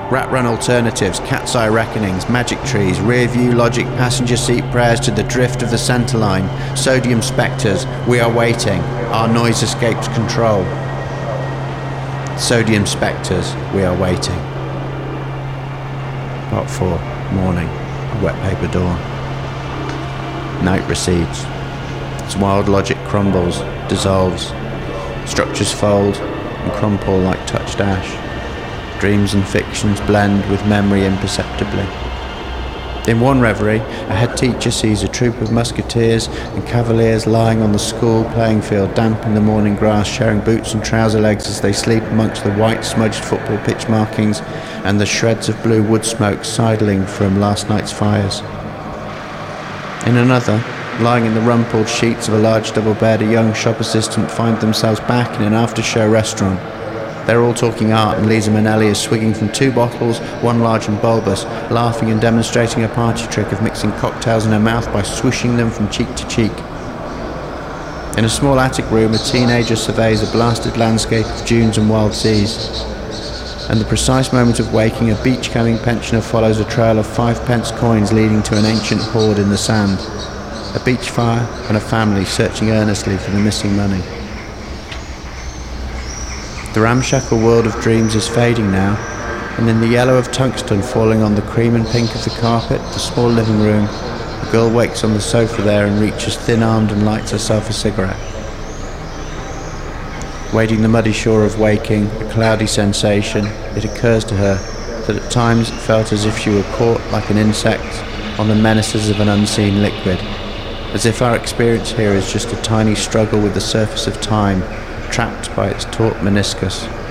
Rat run alternatives, cat's eye reckonings, magic trees, rear view logic, passenger seat prayers to the drift of the centre line, sodium spectres, we are waiting, our noise escapes control. Sodium spectres, we are waiting. Part 4, morning, a wet paper dawn. Night recedes. Its wild logic crumbles, dissolves. Structures fold and crumple like touched ash. Dreams and fictions blend with memory imperceptibly. In one reverie, a head teacher sees a troop of musketeers and cavaliers lying on the school playing field, damp in the morning grass, sharing boots and trouser legs as they sleep amongst the white smudged football pitch markings and the shreds of blue wood smoke sidling from last night's fires. In another, lying in the rumpled sheets of a large double bed, a young shop assistant find themselves back in an after-show restaurant. They're all talking art, and Lisa Minnelli is swigging from 2 bottles, one large and bulbous, laughing and demonstrating a party trick of mixing cocktails in her mouth by swishing them from cheek to cheek. In a small attic room, a teenager surveys a blasted landscape of dunes and wild seas. And the precise moment of waking, a beach-combing pensioner follows a trail of 5-pence coins leading to an ancient hoard in the sand. A beach fire and a family searching earnestly for the missing money. The ramshackle world of dreams is fading now, and in the yellow of tungsten falling on the cream and pink of the carpet, the small living room, the girl wakes on the sofa there and reaches thin-armed and lights herself a cigarette. Wading the muddy shore of waking, a cloudy sensation, it occurs to her that at times it felt as if she were caught like an insect on the menaces of an unseen liquid, as if our experience here is just a tiny struggle with the surface of time, trapped by its taut meniscus.